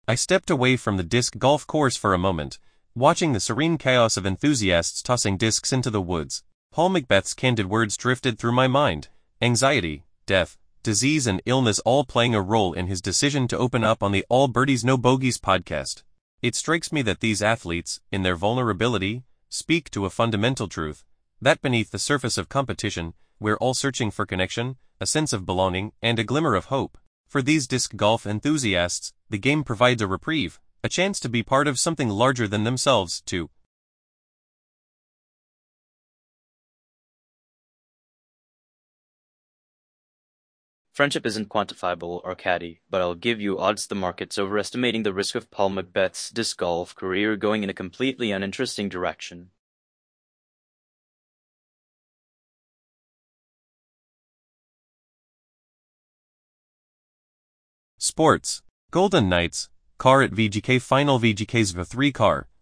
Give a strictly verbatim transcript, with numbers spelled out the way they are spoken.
I stepped away from the disc golf course for a moment, watching the serene chaos of enthusiasts tossing discs into the woods. Paul McBeth's candid words drifted through my mind, anxiety, death, disease and illness all playing a role in his decision to open up on the All Birdies No Bogeys podcast. It strikes me that these athletes, in their vulnerability, speak to a fundamental truth, that beneath the surface of competition, we're all searching for connection, a sense of belonging, and a glimmer of hope. For these disc golf enthusiasts, the game provides a reprieve, a chance to be part of something larger than themselves, too. Friendship isn't quantifiable or catty, but I'll give you odds the market's overestimating the risk of Paul McBeth's disc golf career going in a completely uninteresting direction. Sports. Golden Knights, car at V G K final V G K's V three car,